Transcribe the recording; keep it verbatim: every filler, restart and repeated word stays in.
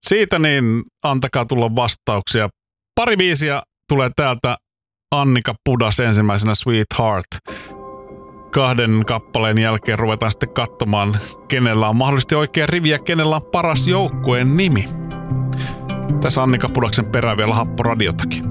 Siitä niin antakaa tulla vastauksia. Pari biisiä tulee täältä. Annika Pudas ensimmäisenä Sweetheart. Kahden kappaleen jälkeen ruvetaan sitten katsomaan, kenellä on mahdollisesti oikea rivi ja kenellä on paras joukkueen nimi. Tässä Annika Pudaksen perään vielä Happoradiotakin.